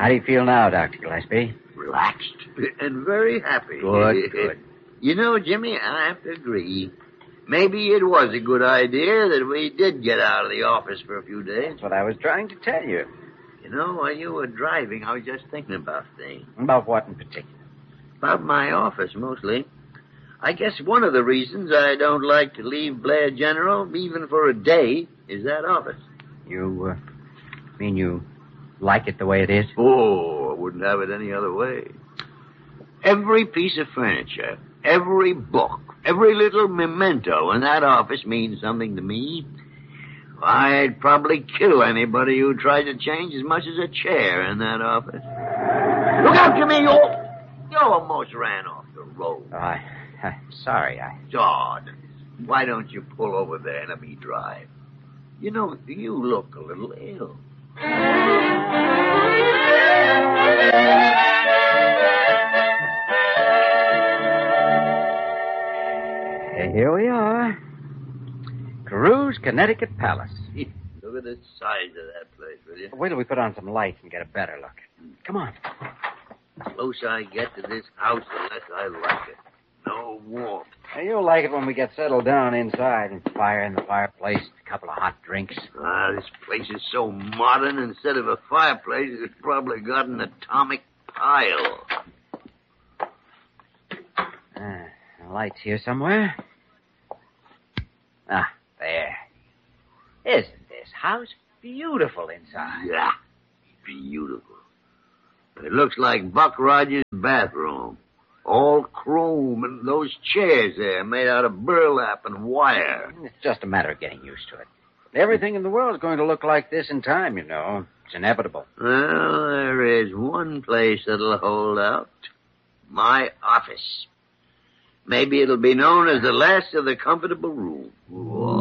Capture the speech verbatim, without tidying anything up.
How do you feel now, Doctor Gillespie? Relaxed and very happy. Good, good. You know, Jimmy, I have to agree. Maybe it was a good idea that we did get out of the office for a few days. That's what I was trying to tell you. You know, while you were driving, I was just thinking about things. About what in particular? About my office, mostly. I guess one of the reasons I don't like to leave Blair General, even for a day, is that office. You, uh, mean you like it the way it is? Oh, I wouldn't have it any other way. Every piece of furniture, every book, every little memento in that office means something to me. I'd probably kill anybody who tried to change as much as a chair in that office. Look out, Jimmy! You, you almost ran off the road. Oh, I, I, sorry, I... God, why don't you pull over there and let me drive? You know, you look a little ill. Here we are. Carew's Connecticut Palace. Look at the size of that place, will you? Wait till we put on some lights and get a better look. Come on. The closer I get to this house, the less I like it. No warmth. Now, you'll like it when we get settled down inside and fire in the fireplace, a couple of hot drinks. Ah, this place is so modern. Instead of a fireplace, it's probably got an atomic pile. Ah, the light's here somewhere. Ah, there. Isn't this house beautiful inside? Yeah, beautiful. It looks like Buck Rogers' bathroom. All chrome, and those chairs there made out of burlap and wire. It's just a matter of getting used to it. Everything in the world is going to look like this in time, you know. It's inevitable. Well, there is one place that'll hold out. My office. Maybe it'll be known as the last of the comfortable room. Whoa.